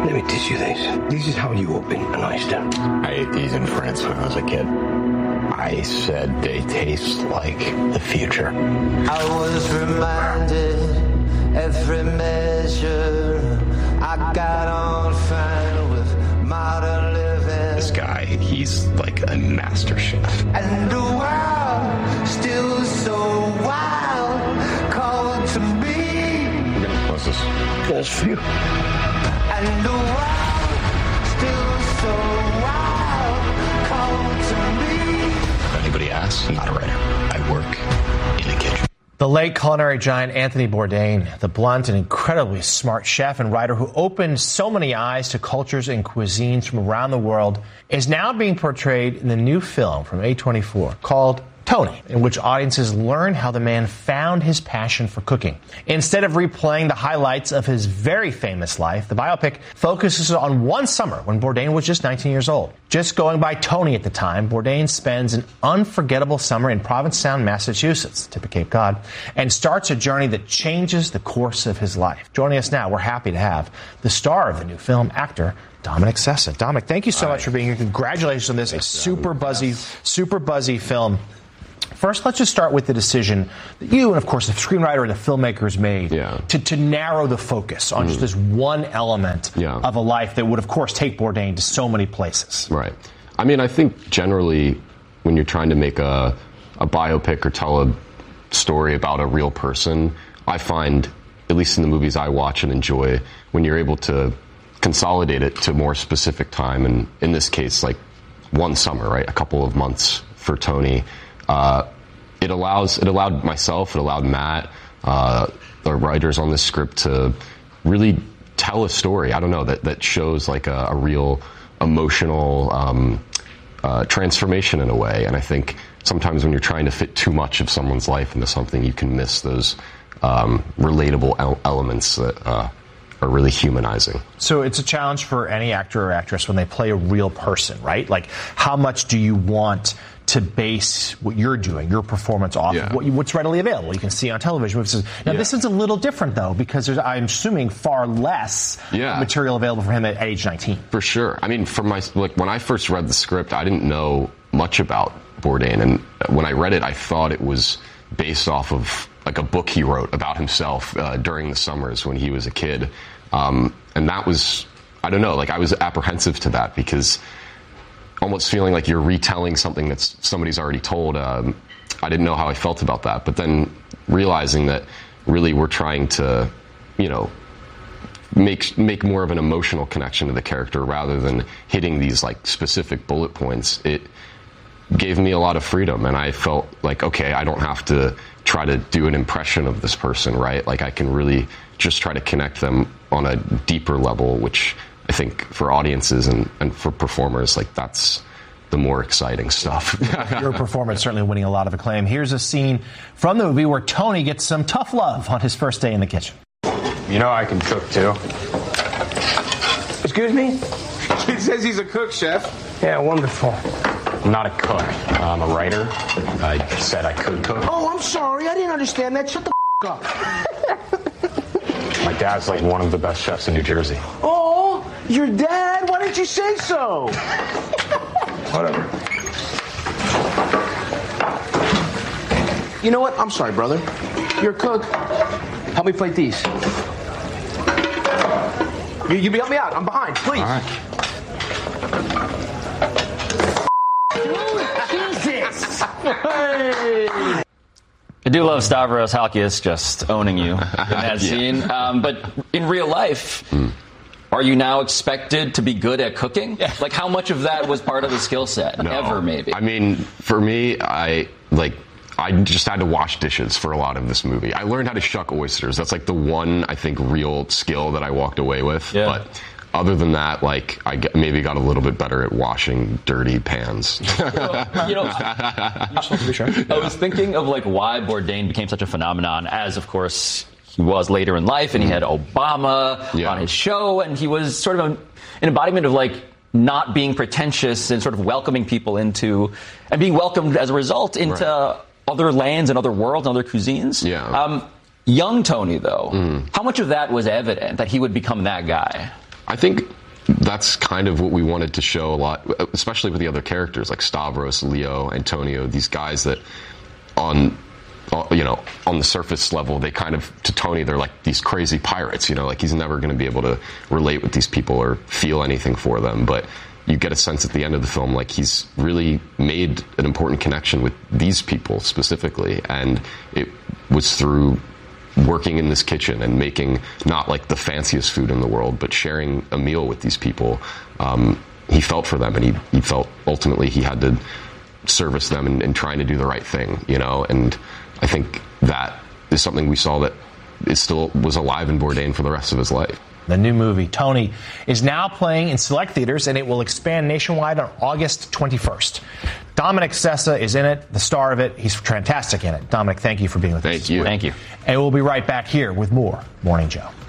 Let me teach you this. This is how you open an oyster. I ate these in France when I was a kid. I said they taste like the future. I was reminded every measure I got on fine with modern living. This guy, he's like a master chef. And the world still so wild, called to me. We're gonna close this. That's for you. And the world still so wild, called to me. If anybody asks, I'm not a writer. I work in the kitchen. The late culinary giant Anthony Bourdain, the blunt and incredibly smart chef and writer who opened so many eyes to cultures and cuisines from around the world, is now being portrayed in the new film from A24 called Tony, in which audiences learn how the man found his passion for cooking. Instead of replaying the highlights of his very famous life, the biopic focuses on one summer when Bourdain was just 19 years old. Just going by Tony at the time, Bourdain spends an unforgettable summer in Provincetown, Massachusetts, tip of Cape Cod, and starts a journey that changes the course of his life. Joining us now, we're happy to have the star of the new film, actor Dominic Sessa. Dominic, thank you so much for being here. Congratulations on this super buzzy film. First, let's just start with the decision that you and, of course, the screenwriter and the filmmakers made to narrow the focus on just this one element of a life that would, of course, take Bourdain to so many places. Right. I mean, I think generally when you're trying to make a biopic or tell a story about a real person, I find, at least in the movies I watch and enjoy, when you're able to consolidate it to more specific time, and in this case, like one summer, right, a couple of months for Tony, it allowed myself, it allowed Matt, the writers on this script, to really tell a story. I don't know, that shows like a real emotional transformation in a way. And I think sometimes when you're trying to fit too much of someone's life into something, you can miss those relatable elements that are really humanizing. So it's a challenge for any actor or actress when they play a real person, right? Like, how much do you want to base what you're doing, your performance, off of what's readily available? You can see on television. Now, this is a little different, though, because there's, I'm assuming, far less material available for him at age 19. For sure. I mean, when I first read the script, I didn't know much about Bourdain, and when I read it, I thought it was based off of like a book he wrote about himself during the summers when he was a kid. And that was, I don't know, like I was apprehensive to that, because almost feeling like you're retelling something that somebody's already told. I didn't know how I felt about that. But then realizing that really we're trying to, make more of an emotional connection to the character rather than hitting these like specific bullet points, it gave me a lot of freedom. And I felt like, okay, I don't have to try to do an impression of this person, right? Like I can really just try to connect them on a deeper level, which I think for audiences and for performers, like that's the more exciting stuff. Your performance certainly winning a lot of acclaim. Here's a scene from the movie where Tony gets some tough love on his first day in the kitchen. You know I can cook, too. Excuse me? He says he's a cook, chef. Yeah, wonderful. I'm not a cook. I'm a writer. I said I could cook. Oh, I'm sorry. I didn't understand that. Shut the up. My dad's like one of the best chefs in New Jersey. Oh, your dad? Why didn't you say so? Whatever. You know what? I'm sorry, brother. You're a cook. Help me plate these. You help me out. I'm behind, please. All right. Jesus! Hey! I do love Stavros Halkias just owning you in that scene. But in real life, are you now expected to be good at cooking? Like, how much of that was part of the skill set? No. Ever, maybe? I mean, for me, I just had to wash dishes for a lot of this movie. I learned how to shuck oysters. That's like the one, I think, real skill that I walked away with. Yeah. But other than that, like, maybe got a little bit better at washing dirty pans. Well, I was thinking of like why Bourdain became such a phenomenon, as of course he was later in life, and he had Obama on his show, and he was sort of an embodiment of like not being pretentious and sort of welcoming people into, and being welcomed as a result into other lands and other worlds and other cuisines. Yeah. Young Tony, though, how much of that was evident that he would become that guy? I think that's kind of what we wanted to show a lot, especially with the other characters like Stavros, Leo, Antonio, these guys that on the surface level, they kind of, to Tony, they're like these crazy pirates, like he's never going to be able to relate with these people or feel anything for them. But you get a sense at the end of the film, like he's really made an important connection with these people specifically. And it was through working in this kitchen and making not like the fanciest food in the world, but sharing a meal with these people. He felt for them, and he felt ultimately he had to service them and trying to do the right thing, and I think that is something we saw that was alive in Bourdain for the rest of his life. The new movie, Tony, is now playing in select theaters, and it will expand nationwide on August 21st. Dominic Sessa is in it, the star of it. He's fantastic in it. Dominic, thank you for being with us. Thank you. Thank you. And we'll be right back here with more Morning Joe.